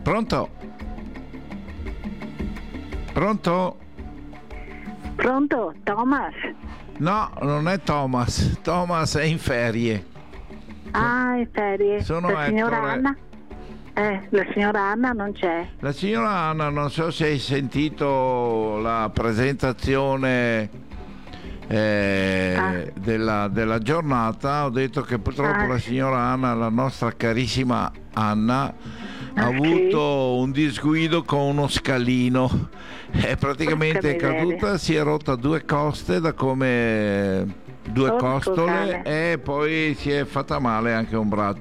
Pronto? Pronto? Pronto, Thomas? No, non è Thomas. Thomas è in ferie. Ah, in ferie. Sono La signora Ettore. Anna? La signora Anna non c'è. La signora Anna, non so se hai sentito la presentazione della giornata. Ho detto che purtroppo la signora Anna, la nostra carissima Anna, ha avuto un disguido con uno scalino. È praticamente caduta, si è rotta due coste da come due costole e poi si è fatta male anche un braccio.